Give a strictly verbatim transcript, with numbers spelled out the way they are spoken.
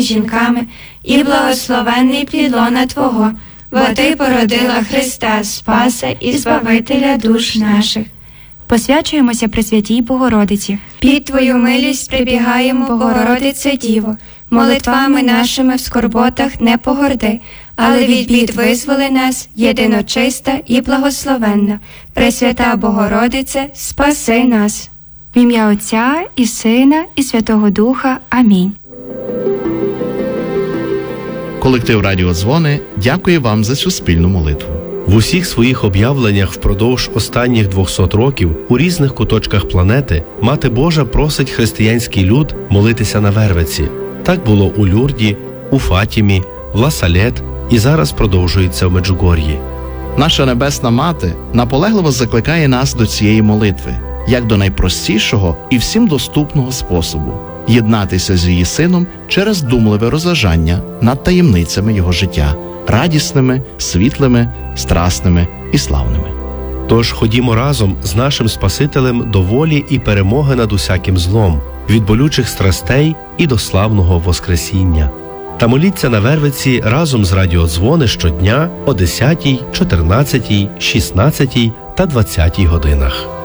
жінками, і благословенний плід лона Твого, бо Ти породила Христа, Спаса і Збавителя душ наших. Посвячуємося Пресвятій Богородиці. Під Твою милість прибігаємо, Богородице Діво, молитвами нашими в скорботах не погорди, але від бід визволи нас, єдиночиста і благословенна. Пресвята Богородице, спаси нас. В ім'я Отця і Сина і Святого Духа. Амінь. Колектив Радіо Дзвони дякує вам за цю спільну молитву. В усіх своїх об'явленнях впродовж останніх двохсот років у різних куточках планети Мати Божа просить християнський люд молитися на Вервиці. Так було у Люрді, у Фатімі, в Ла-Салет і зараз продовжується в Меджугор'ї. Наша Небесна Мати наполегливо закликає нас до цієї молитви, як до найпростішого і всім доступного способу – єднатися з її Сином через думливе розважання над таємницями Його життя, радісними, світлими, страсними і славними. Тож ходімо разом з нашим Спасителем до волі і перемоги над усяким злом, від болючих страстей і до славного Воскресіння. Та моліться на Вервиці разом з Радіо Дзвони щодня о десятій, чотирнадцятій, шістнадцятій та двадцятій годинах.